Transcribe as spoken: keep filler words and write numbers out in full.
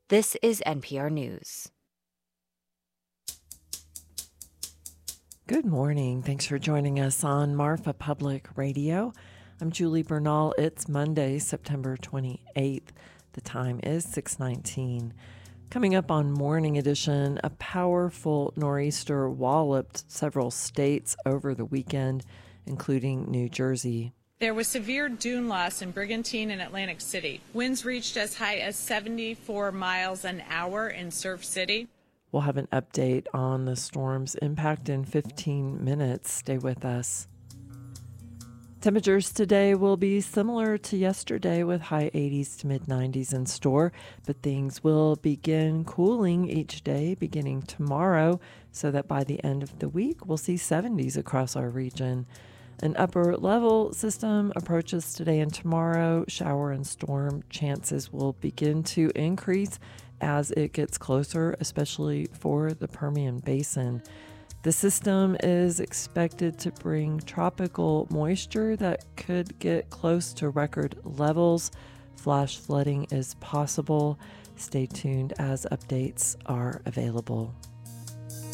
This is N P R News. Good morning. Thanks for joining us on Marfa Public Radio. I'm Julie Bernal. It's Monday, September twenty-eighth. The time is six nineteen. Coming up on Morning Edition, a powerful nor'easter walloped several states over the weekend, including New Jersey. There was severe dune loss in Brigantine and Atlantic City. Winds reached as high as seventy-four miles an hour in Surf City. We'll have an update on the storm's impact in fifteen minutes. Stay with us. Temperatures today will be similar to yesterday with high eighties to mid nineties in store, but things will begin cooling each day beginning tomorrow so that by the end of the week we'll see seventies across our region. An upper level system approaches today and tomorrow. Shower and storm chances will begin to increase as it gets closer, especially for the Permian Basin. The system is expected to bring tropical moisture that could get close to record levels. Flash flooding is possible. Stay tuned as updates are available.